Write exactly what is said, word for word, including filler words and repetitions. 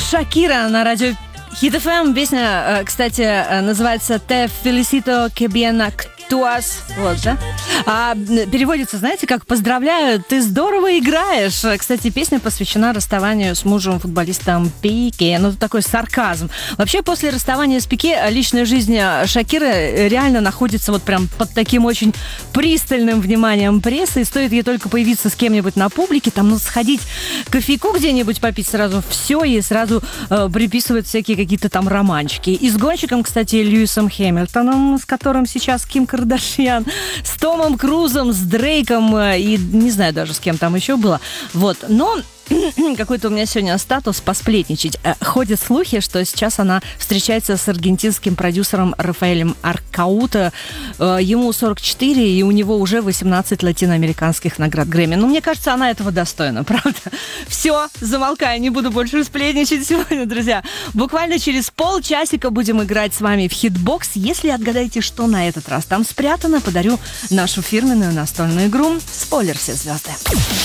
Шакира на радио Хит эф эм. Песня, кстати, называется «Te felicito que bien actúas». Вот, да? А, переводится, знаете, как «Поздравляю, ты здорово играешь». Кстати, песня посвящена расставанию с мужем футболистом Пике. Ну, такой сарказм. Вообще, после расставания с Пике личная жизнь Шакиры реально находится вот прям под таким очень пристальным вниманием прессы. И стоит ей только появиться с кем-нибудь на публике, там, ну, сходить кофейку где-нибудь попить, сразу все, и сразу э, приписывают всякие какие-то там романчики. И с гонщиком, кстати, Льюисом Хэмилтоном, с которым сейчас Ким Кардашьян, с Томом Крузом, с Дрейком и не знаю даже с кем там еще было. Вот. Но какой-то у меня сегодня статус посплетничать. Ходят слухи, что сейчас она встречается с аргентинским продюсером Рафаэлем Аркауто. Ему сорок четыре, и у него уже восемнадцать латиноамериканских наград Грэмми. Ну, мне кажется, она этого достойна, правда? Все, замолкаю, не буду больше сплетничать сегодня, друзья. Буквально через полчасика будем играть с вами в Хитбокс. Если отгадаете, что на этот раз там спрятано, подарю нашу фирменную настольную игру «Спойлер, все звезды».